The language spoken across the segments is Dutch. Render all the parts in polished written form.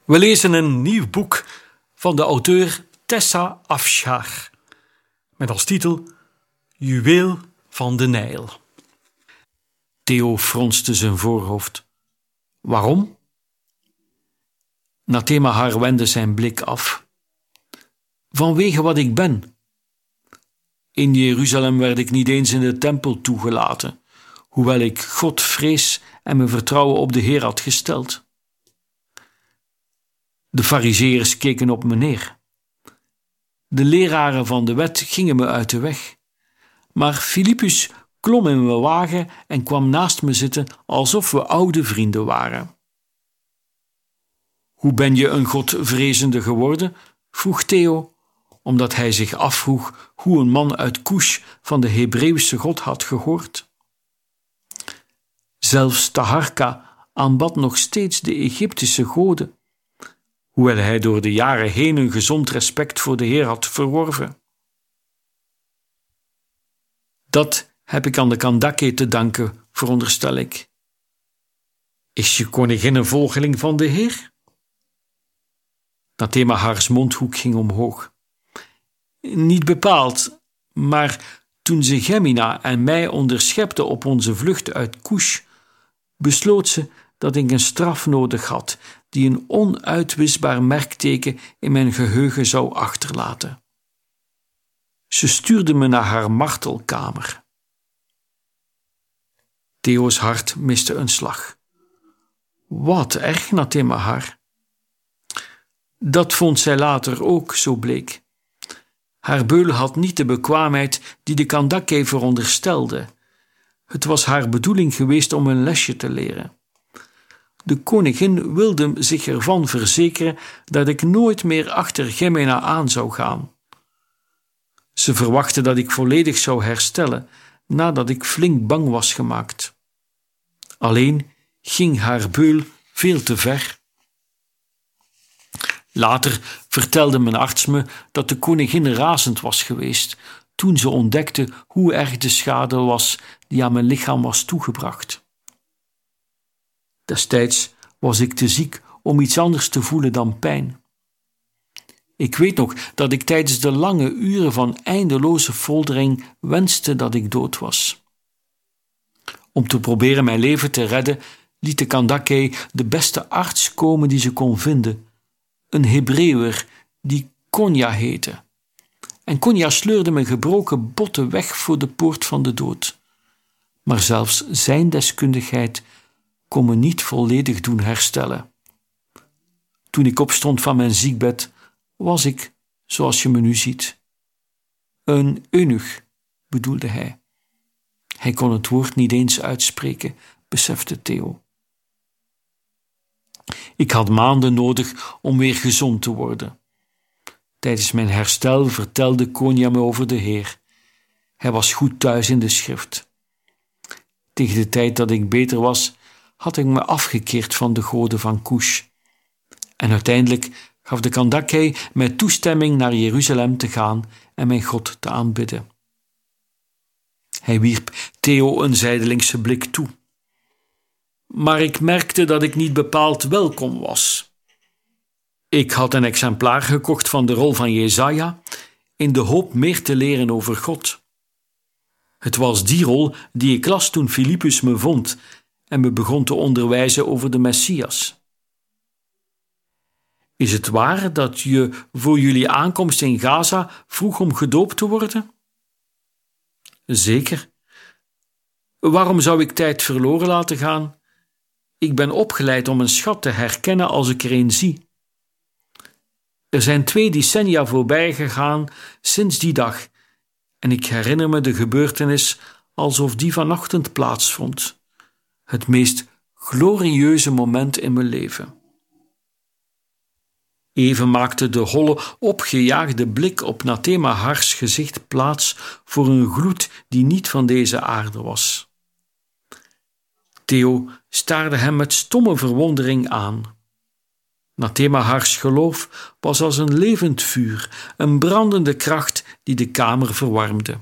We lezen een nieuw boek van de auteur Tessa Afshar met als titel Juweel van de Nijl. Theo fronste zijn voorhoofd. Waarom? Nathemahar wendde zijn blik af. Vanwege wat ik ben. In Jeruzalem werd ik niet eens in de tempel toegelaten, hoewel ik God vrees en mijn vertrouwen op de Heer had gesteld. De farizeeërs keken op me neer. De leraren van de wet gingen me uit de weg. Maar Filippus klom in mijn wagen en kwam naast me zitten alsof we oude vrienden waren. Hoe ben je een godvrezende geworden? Vroeg Theo, omdat hij zich afvroeg hoe een man uit Kush van de Hebreeuwse God had gehoord. Zelfs Taharka aanbad nog steeds de Egyptische goden, hoewel hij door de jaren heen een gezond respect voor de Heer had verworven. Dat heb ik aan de Kandake te danken, veronderstel ik. Is je koningin een volgeling van de Heer? Nathemahars mondhoek ging omhoog. Niet bepaald, maar toen ze Gemina en mij onderschepte op onze vlucht uit Kush, besloot ze dat ik een straf nodig had die een onuitwisbaar merkteken in mijn geheugen zou achterlaten. Ze stuurde me naar haar martelkamer. Theo's hart miste een slag. Wat erg, Nathemahar. Dat vond zij later ook, zo bleek. Haar beul had niet de bekwaamheid die de Kandake veronderstelde. Het was haar bedoeling geweest om een lesje te leren. De koningin wilde zich ervan verzekeren dat ik nooit meer achter Gemina aan zou gaan. Ze verwachtte dat ik volledig zou herstellen nadat ik flink bang was gemaakt. Alleen ging haar beul veel te ver. Later vertelde mijn arts me dat de koningin razend was geweest toen ze ontdekte hoe erg de schade was die aan mijn lichaam was toegebracht. Destijds was ik te ziek om iets anders te voelen dan pijn. Ik weet nog dat ik tijdens de lange uren van eindeloze foltering wenste dat ik dood was. Om te proberen mijn leven te redden, liet de Kandake de beste arts komen die ze kon vinden, een Hebreeuwer die Konya heette. En Konya sleurde mijn gebroken botten weg voor de poort van de dood. Maar zelfs zijn deskundigheid kon me niet volledig doen herstellen. Toen ik opstond van mijn ziekbed, was ik, zoals je me nu ziet. Een eunuch, bedoelde hij. Hij kon het woord niet eens uitspreken, besefte Theo. Ik had maanden nodig om weer gezond te worden. Tijdens mijn herstel vertelde Konya me over de Heer. Hij was goed thuis in de schrift. Tegen de tijd dat ik beter was, had ik me afgekeerd van de goden van Kush. En uiteindelijk gaf de Kandake mij toestemming naar Jeruzalem te gaan en mijn God te aanbidden. Hij wierp Theo een zijdelingse blik toe. Maar ik merkte dat ik niet bepaald welkom was. Ik had een exemplaar gekocht van de rol van Jesaja in de hoop meer te leren over God. Het was die rol die ik las toen Filippus me vond en me begon te onderwijzen over de Messias. Is het waar dat je voor jullie aankomst in Gaza vroeg om gedoopt te worden? Zeker. Waarom zou ik tijd verloren laten gaan? Ik ben opgeleid om een schat te herkennen als ik er een zie. Er zijn 2 decennia voorbij gegaan sinds die dag en ik herinner me de gebeurtenis alsof die vanochtend plaatsvond. Het meest glorieuze moment in mijn leven. Even maakte de holle, opgejaagde blik op Nathemahars gezicht plaats voor een gloed die niet van deze aarde was. Theo staarde hem met stomme verwondering aan. Nathemahars geloof was als een levend vuur, een brandende kracht die de kamer verwarmde.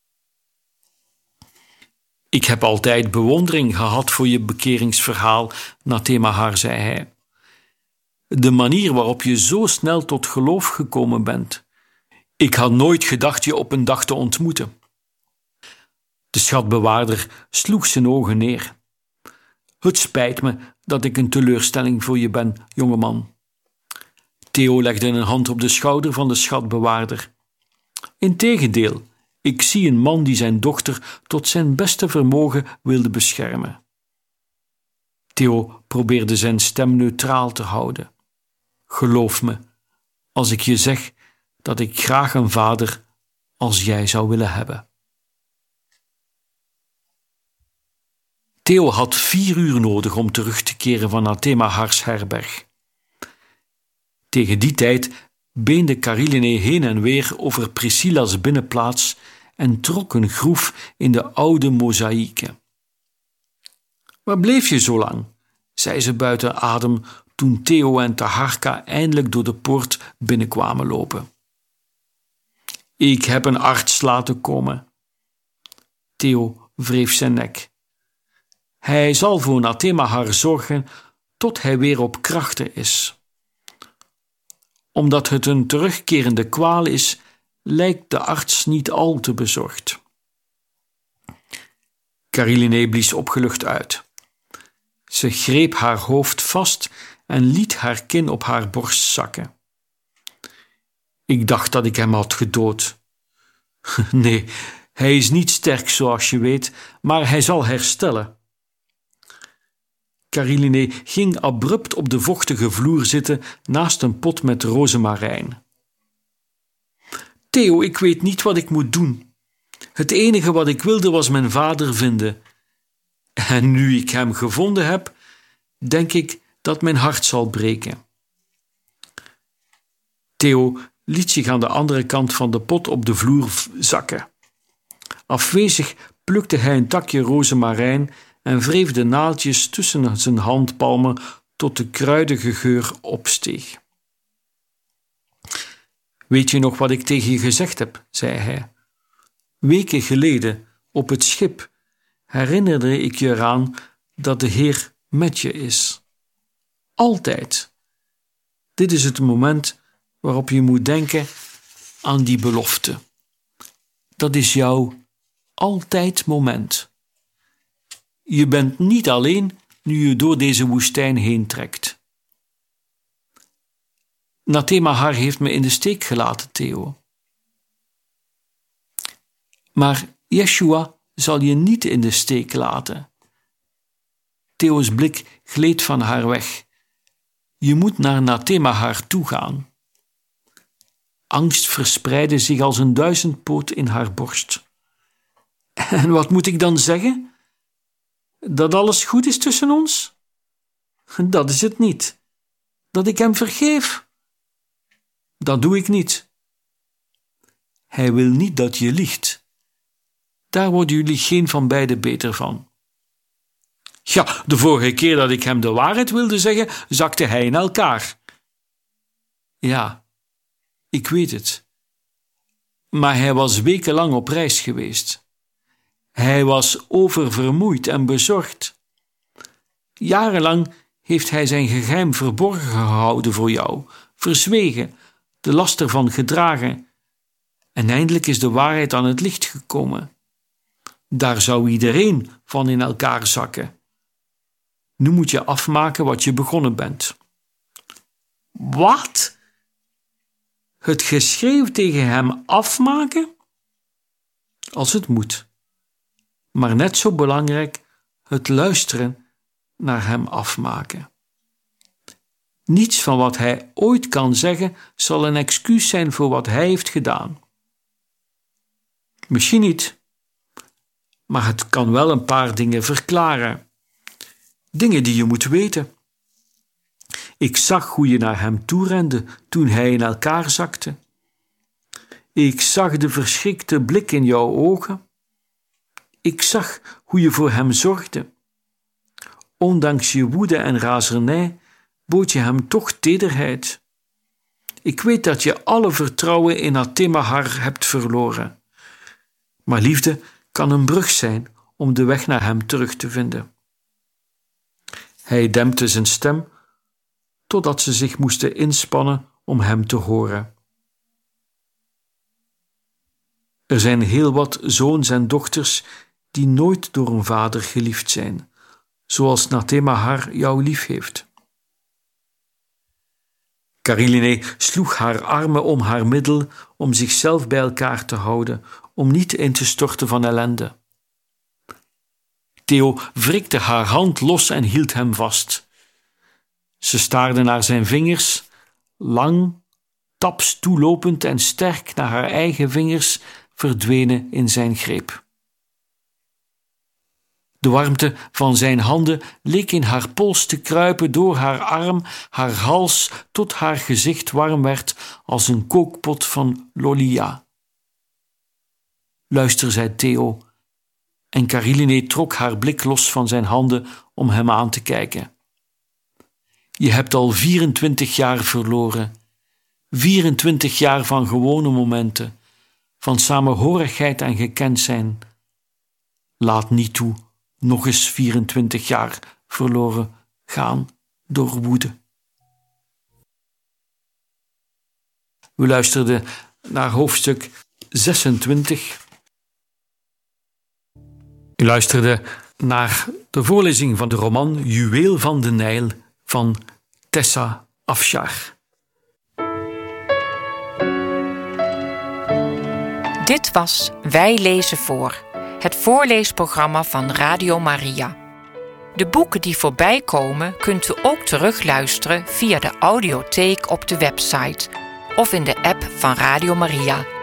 Ik heb altijd bewondering gehad voor je bekeringsverhaal, Nathemahar, zei hij. De manier waarop je zo snel tot geloof gekomen bent. Ik had nooit gedacht je op een dag te ontmoeten. De schatbewaarder sloeg zijn ogen neer. Het spijt me dat ik een teleurstelling voor je ben, jongeman. Theo legde een hand op de schouder van de schatbewaarder. Integendeel, ik zie een man die zijn dochter tot zijn beste vermogen wilde beschermen. Theo probeerde zijn stem neutraal te houden. Geloof me, als ik je zeg dat ik graag een vader als jij zou willen hebben. Theo had 4 uur nodig om terug te keren van Athemahars herberg. Tegen die tijd beende Karilene heen en weer over Priscilla's binnenplaats en trok een groef in de oude mozaïeken. Waar bleef je zo lang? Zei ze buiten adem toen Theo en Taharka eindelijk door de poort binnenkwamen lopen. Ik heb een arts laten komen. Theo wreef zijn nek. Hij zal voor Athemahar zorgen tot hij weer op krachten is. Omdat het een terugkerende kwaal is, lijkt de arts niet al te bezorgd. Karilene blies opgelucht uit. Ze greep haar hoofd vast en liet haar kin op haar borst zakken. Ik dacht dat ik hem had gedood. Nee, hij is niet sterk zoals je weet, maar hij zal herstellen. Karilene ging abrupt op de vochtige vloer zitten naast een pot met rozemarijn. Theo, ik weet niet wat ik moet doen. Het enige wat ik wilde was mijn vader vinden. En nu ik hem gevonden heb, denk ik dat mijn hart zal breken. Theo liet zich aan de andere kant van de pot op de vloer zakken. Afwezig plukte hij een takje rozemarijn en wreef de naaldjes tussen zijn handpalmen tot de kruidige geur opsteeg. Weet je nog wat ik tegen je gezegd heb, zei hij. Weken geleden, op het schip, herinnerde ik je eraan dat de Heer met je is. Altijd. Dit is het moment waarop je moet denken aan die belofte. Dat is jouw altijd moment. Je bent niet alleen nu je door deze woestijn heen trekt. Athemahar heeft me in de steek gelaten, Theo. Maar Yeshua zal je niet in de steek laten. Theo's blik gleed van haar weg. Je moet naar Athemahar toegaan. Angst verspreidde zich als een duizendpoot in haar borst. En wat moet ik dan zeggen? Dat alles goed is tussen ons? Dat is het niet. Dat ik hem vergeef? Dat doe ik niet. Hij wil niet dat je liegt. Daar worden jullie geen van beiden beter van. Ja, de vorige keer dat ik hem de waarheid wilde zeggen, zakte hij in elkaar. Ja, ik weet het. Maar hij was wekenlang op reis geweest. Hij was oververmoeid en bezorgd. Jarenlang heeft hij zijn geheim verborgen gehouden voor jou, verzwegen, de last ervan gedragen. En eindelijk is de waarheid aan het licht gekomen. Daar zou iedereen van in elkaar zakken. Nu moet je afmaken wat je begonnen bent. Wat? Het geschreeuw tegen hem afmaken? Als het moet. Maar net zo belangrijk het luisteren naar hem afmaken. Niets van wat hij ooit kan zeggen zal een excuus zijn voor wat hij heeft gedaan. Misschien niet, maar het kan wel een paar dingen verklaren. Dingen die je moet weten. Ik zag hoe je naar hem toerende toen hij in elkaar zakte. Ik zag de verschrikte blik in jouw ogen. Ik zag hoe je voor hem zorgde. Ondanks je woede en razernij bood je hem toch tederheid. Ik weet dat je alle vertrouwen in Athemahar hebt verloren. Maar liefde kan een brug zijn om de weg naar hem terug te vinden. Hij dempte zijn stem totdat ze zich moesten inspannen om hem te horen. Er zijn heel wat zoons en dochters die nooit door een vader geliefd zijn, zoals Natemahar jou lief heeft. Kariline sloeg haar armen om haar middel om zichzelf bij elkaar te houden, om niet in te storten van ellende. Theo wrikte haar hand los en hield hem vast. Ze staarde naar zijn vingers, lang, taps toelopend en sterk naar haar eigen vingers verdwenen in zijn greep. De warmte van zijn handen leek in haar pols te kruipen door haar arm, haar hals, tot haar gezicht warm werd als een kookpot van lolia. Luister, zei Theo, en Kariline trok haar blik los van zijn handen om hem aan te kijken. Je hebt al 24 jaar verloren. 24 jaar van gewone momenten, van samenhorigheid en gekend zijn. Laat niet toe nog eens 24 jaar verloren gaan door woede. We luisterden naar hoofdstuk 26. U luisterde naar de voorlezing van de roman Juweel van de Nijl van Tessa Afshar. Dit was Wij lezen voor, het voorleesprogramma van Radio Maria. De boeken die voorbij komen kunt u ook terugluisteren via de audiotheek op de website of in de app van Radio Maria.